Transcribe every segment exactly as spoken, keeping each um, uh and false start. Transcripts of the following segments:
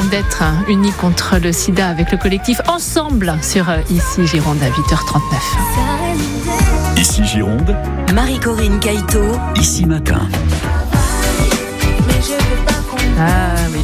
d'être unis contre le sida avec le collectif Ensemble sur Ici Gironde à huit heures trente-neuf. Ici Gironde, Marie-Corinne Caïto, Ici Matin. Ah oui.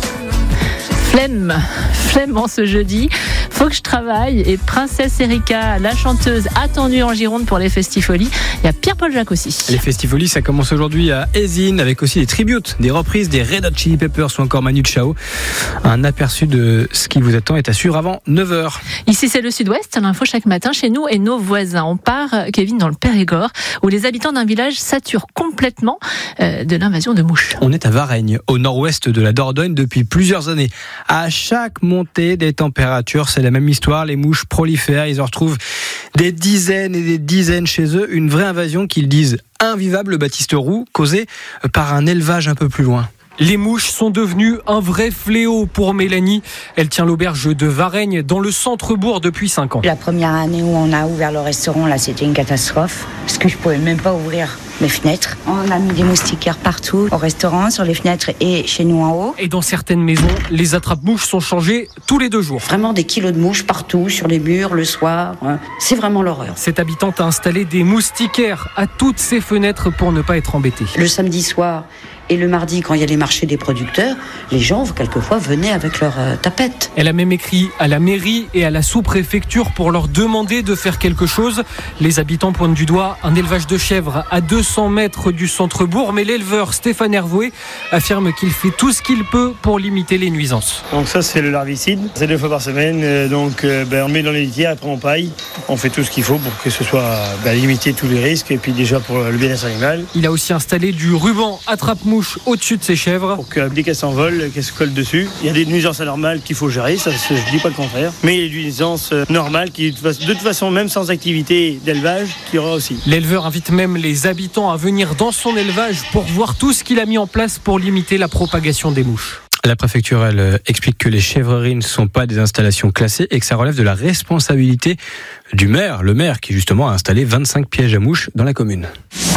Flemme, flemme en ce jeudi. Faut que je travaille. Et Princesse Erika, la chanteuse attendue en Gironde pour les Festifolies. Il y a Pierre-Paul Jacques aussi. Les Festifolies, ça commence aujourd'hui à Eysines avec aussi des tributes, des reprises des Red Hot Chili Peppers ou encore Manu Chao. Un aperçu de ce qui vous attend est à suivre avant neuf heures. Ici, c'est le Sud-Ouest. L'info chaque matin chez nous et nos voisins. On part, Kevin, dans le Périgord, où les habitants d'un village saturent complètement euh, de l'invasion de mouches. On est à Varennes, au nord-ouest de la Dordogne depuis plusieurs années. À chaque montée des températures, c'est la même histoire. Les mouches prolifèrent. Ils en retrouvent des dizaines et des dizaines chez eux. Une vraie invasion qu'ils disent invivable, Baptiste Roux, causée par un élevage un peu plus loin. Les mouches sont devenues un vrai fléau pour Mélanie. Elle tient l'auberge de Varennes dans le centre-bourg depuis cinq ans. La première année où on a ouvert le restaurant, là, c'était une catastrophe parce que je pouvais même pas ouvrir mes fenêtres. On a mis des moustiquaires partout, au restaurant, sur les fenêtres et chez nous en haut. Et dans certaines maisons, les attrape-mouches sont changées tous les deux jours. Vraiment des kilos de mouches partout, sur les murs, le soir. C'est vraiment l'horreur. Cette habitante a installé des moustiquaires à toutes ses fenêtres pour ne pas être embêtée. Le samedi soir et le mardi, quand il y a les marchés des producteurs, les gens, quelquefois, venaient avec leurs euh, tapettes. Elle a même écrit à la mairie et à la sous-préfecture pour leur demander de faire quelque chose. Les habitants pointent du doigt un élevage de chèvres à deux cents mètres du centre-bourg, mais l'éleveur Stéphane Hervoué affirme qu'il fait tout ce qu'il peut pour limiter les nuisances. Donc ça, c'est le larvicide. C'est deux fois par semaine. Donc euh, ben, on met dans les litières, après on paille. On fait tout ce qu'il faut pour que ce soit ben, limiter tous les risques et puis déjà pour le bien-être animal. Il a aussi installé du ruban attrape-mouche au-dessus de ses chèvres. Pour que dès qu'elles s'envolent, qu'elles se collent dessus. Il y a des nuisances anormales qu'il faut gérer, ça je dis pas le contraire. Mais il y a des nuisances normales qui, de toute façon, même sans activité d'élevage, qu'il y aura aussi. L'éleveur invite même les habitants à venir dans son élevage pour voir tout ce qu'il a mis en place pour limiter la propagation des mouches. La préfecture, elle, explique que les chèvreries ne sont pas des installations classées et que ça relève de la responsabilité du maire, le maire qui justement a installé vingt-cinq pièges à mouches dans la commune.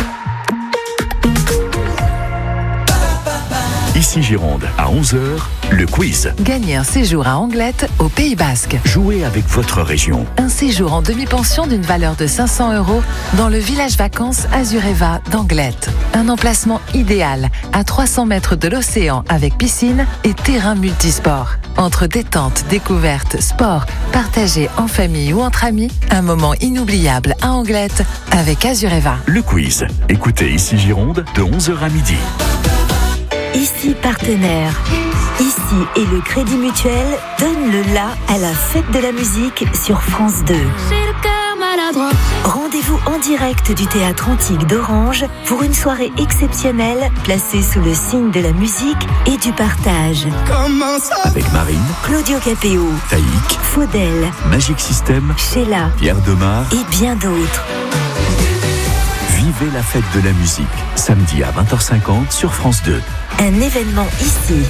Ici Gironde, à onze heures, le quiz. Gagnez un séjour à Anglette, au Pays Basque. Jouez avec votre région. Un séjour en demi-pension d'une valeur de cinq cents euros dans le village vacances Azureva d'Anglette. Un emplacement idéal à trois cents mètres de l'océan avec piscine et terrain multisport. Entre détente, découverte, sport, partagé en famille ou entre amis, un moment inoubliable à Anglette avec Azureva. Le quiz. Écoutez Ici Gironde de onze heures à midi. Ici partenaire. Ici et le Crédit Mutuel donne le la à la fête de la musique sur France deux. Rendez-vous en direct du Théâtre Antique d'Orange pour une soirée exceptionnelle placée sous le signe de la musique et du partage. Avec Marine, Claudio Capéo, Taïk, Faudel, Magic System, Sheila Pierre Demar et bien d'autres. Vivez la fête de la musique, samedi à vingt heures cinquante sur France deux. Un événement ici.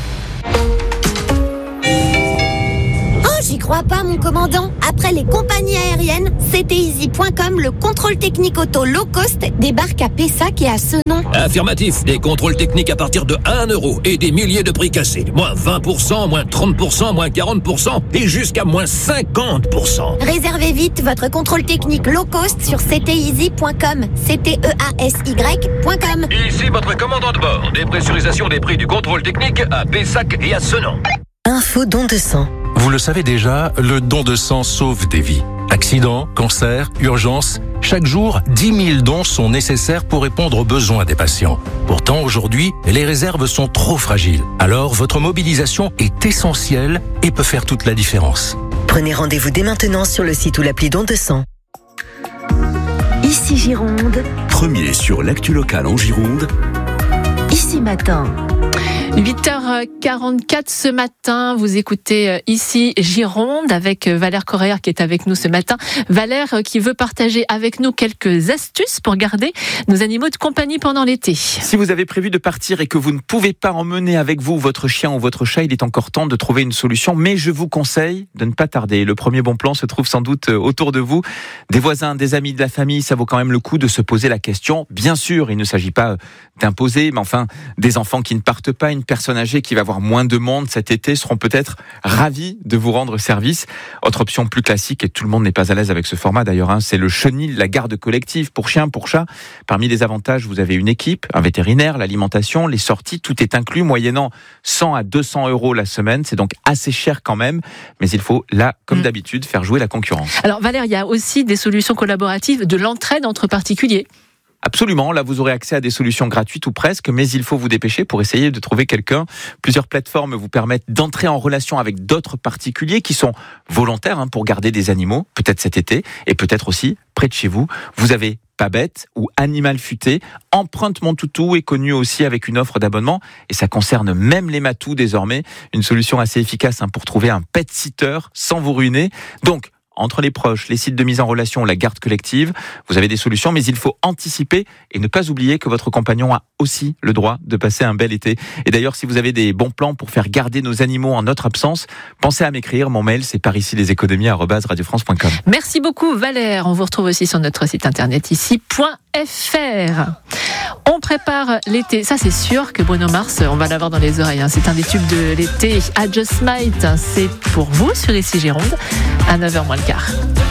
Oh, j'y crois pas, mon commandant. Après les compagnies aériennes, C T Easy point com, le contrôle technique auto low cost débarque à Pessac et à Senon. Affirmatif, des contrôles techniques à partir de un euro et des milliers de prix cassés. Moins vingt pour cent, moins trente pour cent, moins quarante pour cent et jusqu'à moins cinquante pour cent. Réservez vite votre contrôle technique low cost sur C T Easy point com. C T E A S Y point com. Ici votre commandant de bord. Dépressurisation des prix du contrôle technique à Pessac et à Senon. Info don de sang. Vous le savez déjà, le don de sang sauve des vies. Accidents, cancers, urgences, chaque jour, dix mille dons sont nécessaires pour répondre aux besoins des patients. Pourtant, aujourd'hui, les réserves sont trop fragiles. Alors, votre mobilisation est essentielle et peut faire toute la différence. Prenez rendez-vous dès maintenant sur le site ou l'appli don de sang. Ici Gironde. Premier sur l'actu locale en Gironde. Ici Matin. huit heures quarante-quatre ce matin, vous écoutez Ici Gironde avec Valère Correa qui est avec nous ce matin. Valère qui veut partager avec nous quelques astuces pour garder nos animaux de compagnie pendant l'été. Si vous avez prévu de partir et que vous ne pouvez pas emmener avec vous votre chien ou votre chat, il est encore temps de trouver une solution, mais je vous conseille de ne pas tarder. Le premier bon plan se trouve sans doute autour de vous. Des voisins, des amis, de la famille, ça vaut quand même le coup de se poser la question. Bien sûr, il ne s'agit pas d'imposer, mais enfin, des enfants qui ne partent pas, une personne âgée qui va avoir moins de monde cet été seront peut-être ravis de vous rendre service. Autre option plus classique, et tout le monde n'est pas à l'aise avec ce format d'ailleurs, hein, c'est le chenil, la garde collective pour chiens, pour chats. Parmi les avantages, vous avez une équipe, un vétérinaire, l'alimentation, les sorties, tout est inclus, moyennant cent à deux cents euros la semaine. C'est donc assez cher quand même, mais il faut là, comme mmh. d'habitude, faire jouer la concurrence. Alors Valère, il y a aussi des solutions collaboratives, de l'entraide entre particuliers. Absolument, là vous aurez accès à des solutions gratuites ou presque, mais il faut vous dépêcher pour essayer de trouver quelqu'un. Plusieurs plateformes vous permettent d'entrer en relation avec d'autres particuliers qui sont volontaires hein, pour garder des animaux, peut-être cet été, et peut-être aussi près de chez vous. Vous avez Pas Bête ou Animal Futé. Empreinte Mon Toutou est connu aussi avec une offre d'abonnement, et ça concerne même les matous désormais. Une solution assez efficace hein, pour trouver un pet sitter sans vous ruiner. Donc, entre les proches, les sites de mise en relation, la garde collective, vous avez des solutions, mais il faut anticiper et ne pas oublier que votre compagnon a aussi le droit de passer un bel été. Et d'ailleurs, si vous avez des bons plans pour faire garder nos animaux en notre absence, pensez à m'écrire. Mon mail, c'est par ici les économies arobase radio france point com. Merci beaucoup Valère. On vous retrouve aussi sur notre site internet ici point f r. On prépare l'été. Ça, c'est sûr que Bruno Mars, on va l'avoir dans les oreilles. Hein. C'est un des tubes de l'été. I Just Might, c'est pour vous sur Ici Gironde à neuf heures moins le quart.